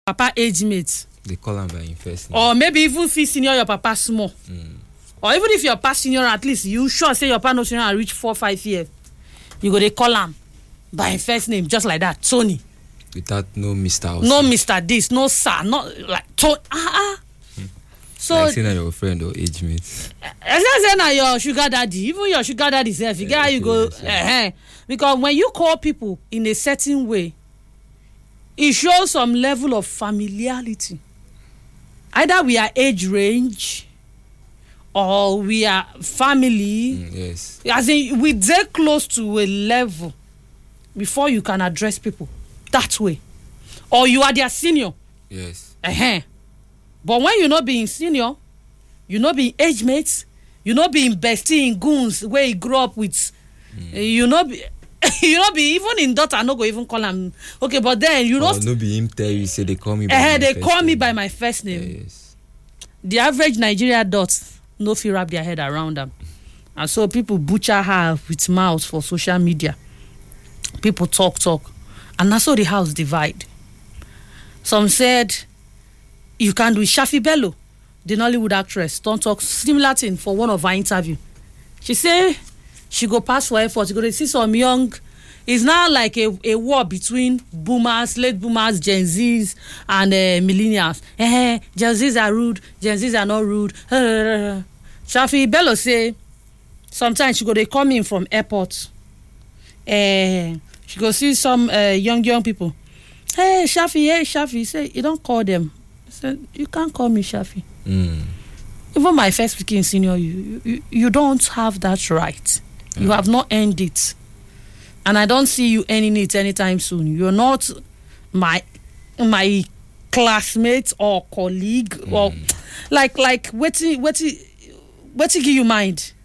papa age mate. They call him by his first name. Or maybe even if you senior your papa small. Or even if your papa senior, at least you sure say your papa no senior and reach 4-5 years. You go they call him by his first name, just like that, Tony. Without no Mr. Also. No Mr. This, no sir, not like Tony. So like saying that your friend or age mate. Say na your sugar daddy, even your sugar daddy self, you get how you go. Because when you call people in a certain way, it shows some level of familiarity. Either we are age range or we are family. Yes. As in, we dey close to a level before you can address people that way. Or you are their senior. Yes. But when you not being senior, you not being age mates, you not being bestie in goons where you grew up with, you not be even in daughter, no go even call them. Okay, but then you know. No be him tell you say they call me. They call me by my first name. Yes. The average Nigeria dots no fit wrap their head around them, and so people butcher her with mouth for social media. People talk, and that's how the house divide. Some said you can do Shafi Bello, the Nollywood actress, don't talk similar thing for one of her interview. She say she go pass for effort. She go to see some young. It's now like a war between boomers, late boomers, Gen Zs, and millennials. Gen Zs are rude. Gen Zs are not rude. Shafi Bello say sometimes she go they come in from airport. She go see some young people. Hey Shafi, say you don't call them. I said you can't call me Shafi. Even my first speaking senior, you don't have that right. You have not earned it, and I don't see you earning it anytime soon. You're not my classmate or colleague or like what give you mind.